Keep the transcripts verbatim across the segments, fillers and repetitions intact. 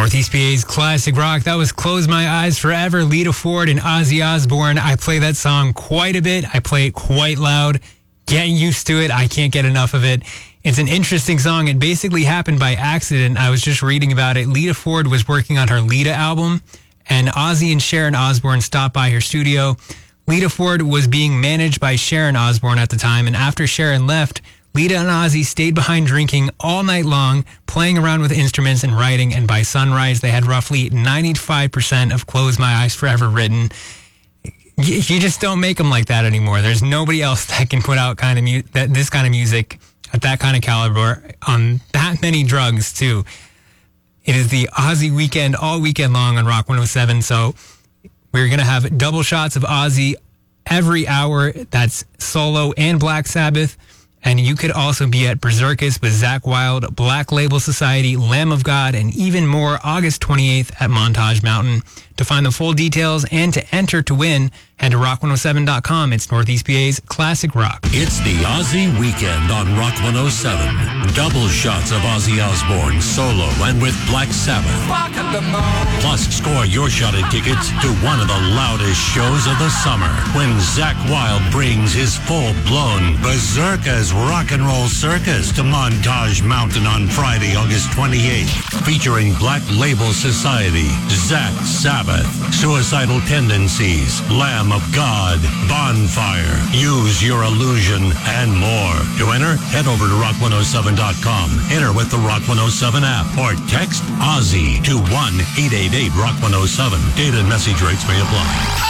Northeast P A's classic rock. That was Close My Eyes Forever, Lita Ford and Ozzy Osbourne. I play that song quite a bit. I play it quite loud. Getting used to it. I can't get enough of it. It's an interesting song. It basically happened by accident. I was just reading about it. Lita Ford was working on her Lita album, and Ozzy and Sharon Osbourne stopped by her studio. Lita Ford was being managed by Sharon Osbourne at the time, and after Sharon left, Lita and Ozzy stayed behind drinking all night long, playing around with instruments and writing, and by sunrise, they had roughly ninety-five percent of Close My Eyes Forever written. You, you just don't make them like that anymore. There's nobody else that can put out kind of mu- that this kind of music at that kind of caliber on that many drugs, too. It is the Ozzy weekend all weekend long on Rock one oh seven, so we're going to have double shots of Ozzy every hour. That's solo and Black Sabbath. And you could also be at Berserkus with Zakk Wylde, Black Label Society, Lamb of God, and even more August twenty-eighth at Montage Mountain. To find the full details and to enter to win, head to rock one oh seven dot com. It's Northeast P A's classic rock. It's the Ozzy weekend on Rock one oh seven. Double shots of Ozzy Osbourne solo and with Black Sabbath. Plus, score your shot at tickets to one of the loudest shows of the summer when Zakk Wylde brings his full-blown Berserkus Rock and Roll Circus to Montage Mountain on Friday, August twenty-eighth, featuring Black Label Society, Zakk Sabbath, Suicidal Tendencies, Lamb of God, Bonfire, Use Your Illusion, and more. To enter, head over to rock one oh seven dot com. Enter with the Rock one oh seven app or text Ozzy to one eight eight eight rock one oh seven. Data and message rates may apply.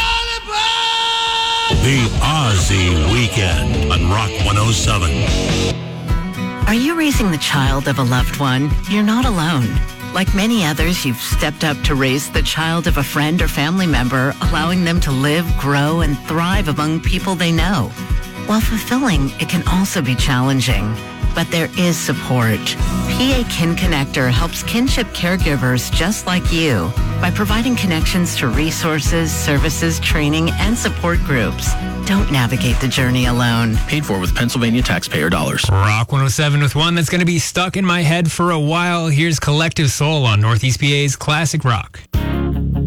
The Ozzy Weekend on Rock one oh seven. Are you raising the child of a loved one? You're not alone. Like many others, you've stepped up to raise the child of a friend or family member, allowing them to live, grow, and thrive among people they know. While fulfilling, it can also be challenging. But there is support. P A Kin Connector helps kinship caregivers just like you by providing connections to resources, services, training, and support groups. Don't navigate the journey alone. Paid for with Pennsylvania taxpayer dollars. Rock one oh seven with one that's going to be stuck in my head for a while. Here's Collective Soul on Northeast P A's Classic Rock.